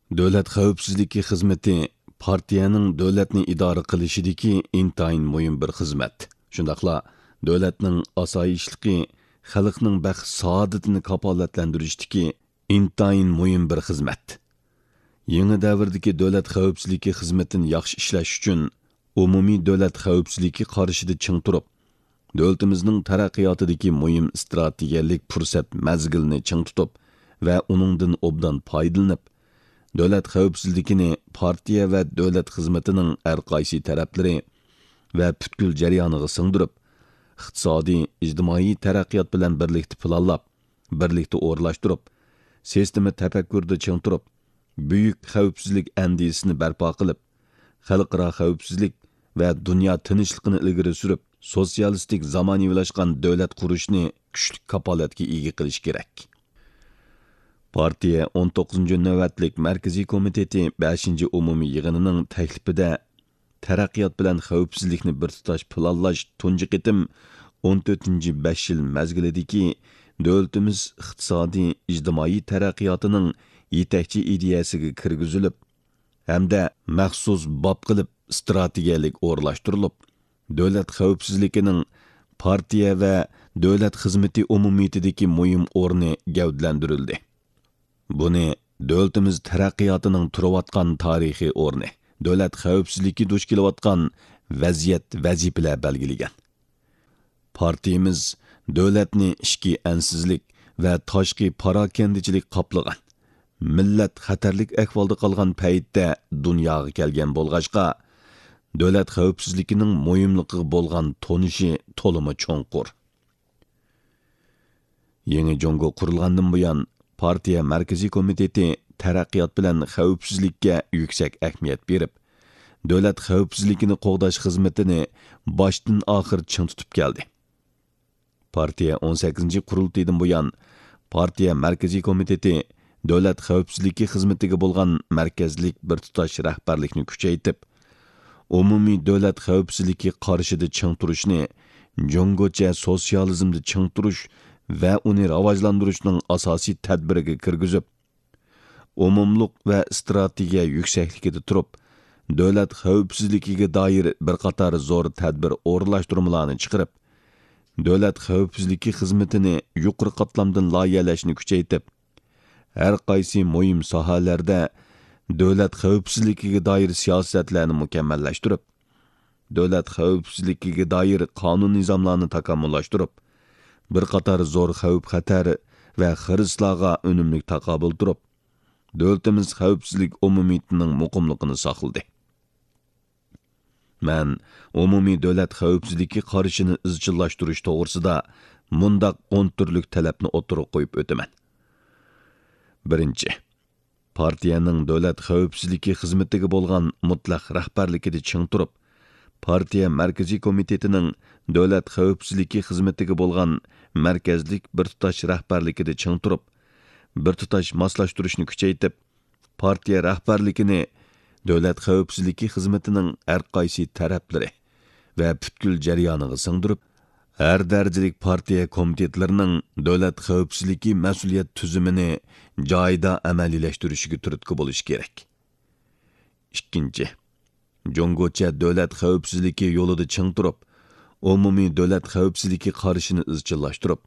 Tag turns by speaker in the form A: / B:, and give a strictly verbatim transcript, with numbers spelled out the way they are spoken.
A: Davlat xavfsizligi xizmati partiyaning davlatni idora qilishidagi intayin muhim bir xizmat. Shundaqla davlatning osoyishligi, xalqning baxt saodatini kapolatlantirishdagi intayin muhim bir xizmat. Yangi davrdagi davlat xavfsizligi xizmatini yaxshi ishlash uchun umumiy davlat xavfsizligi qarshida ching turib, davlatimizning taraqqiyotidagi muhim strategiyalik fursat mazgilini ching tutib va uningdan obdan foydalanib, davlat xavfsizligini partiya va davlat xizmatining har qaysi taraflari va butkul jarayoniga singdirib, iqtisodiy, ijtimoiy taraqqiyot bilan birlikda planlab, birlikda o'rlashtirib, sistema tafakkurda ching turib, buyuk xavfsizlik andisini barpo qilib, xalqaro xavfsizlik va dunyo tinchligini ilgari surib, sotsialistik zamonaviylashgan davlat qurishni kuchli kapolatga ega qilish kerak. Partiya o'n to'qqizinchi navbatlik Markaziy komiteti beshinchi umumiy yig'inining taklifida taraqqiyot bilan xavfsizlikni bir tutash planlash tunji qitim o'n to'rtinchi besh yil mazgilidagi davlatimiz iqtisodiy, ijtimoiy taraqqiyotining yetakchi ideyasiga kirgizilib, hamda maxsus bob qilib strategiyalik o'rlashtirilib, davlat xavfsizligining partiya va davlat xizmati umumiyatidagi muhim o'rni gavdalantirildi. Buni davlatimiz taraqqiyotining turayotgan tarixiy o'rni, davlat xavfsizligi duch kelayotgan vaziyat vazifalar belgilagan. Partiyamiz davlatni ichki ansizlik va tashqi parokandichilik qoplagan, millat xatarlik ahvolda qolgan paytda dunyoga kelgan bo'lg'achqa, davlat xavfsizligining muhimligiga bo'lgan tonishi to'limi cho'nqur. Yangi Jongo qurilgandan buyon partiya Markaziy komiteti taraqqiyot bilan xavfsizlikka yuksak ahamiyat berib, davlat xavfsizligini qo'g'dash xizmatini boshdan oxir ching tutib keldi. Partiya o'n sakkizinchi qurultaydan buyon partiya Markaziy komiteti davlat xavfsizligi xizmatiga bo'lgan markazlik bir tutash rahbarlikni kuchaytirib, umumiy davlat xavfsizligi qarshida ching turishni, jongocha sotsializmni ching turish va uni rivojlantirishning asosiy tadbiriga kirgizib, umumliq va strategiya yuksakligida turib, davlat xavfsizligiga doir bir qator zo'r tadbir o'rlashtirmalarni chiqarib, davlat xavfsizligi xizmatini yuqori qatlamdan loyihalashni kuchaytirib, har qaysi muhim sohalarda davlat xavfsizligiga doir siyosatlarni mukammallashtirib, davlat xavfsizligiga doir qonun nizomlarni takomillashtirib, bir qator zo'r xavf-xatar va xirislarga unumli taqobil turib, davlatimiz xavfsizlik umumiyatining muqimligini saqladi. Men umumiy davlat xavfsizligi qarshini izchillashtirish to'g'risida mundaq o'n turlik talabni o'tirib qo'yib o'taman. Birinchi, partiyaning davlat xavfsizligi xizmatiga bo'lgan mutlaq rahbarligida ching turib, partiya Markaziy komitetining davlat xavfsizligi xizmatiga bo'lgan markazlik bir tutash rahbarligida ching turib, bir tutash moslashtirishni kuchaytirib, partiya rahbarligini davlat xavfsizligi xizmatining har qaysi taraflari va butkul jarayoniga singdirib, har darajalik partiya komitetlarining davlat xavfsizligi mas'uliyat tuzumini joyida amaliylashtirishiga turtki bo'lish kerak. Ikkinchi, jongocha davlat xavfsizligi yo'lida ching turib, umumiy davlat xavfsizligi qarshini izchillashtirib,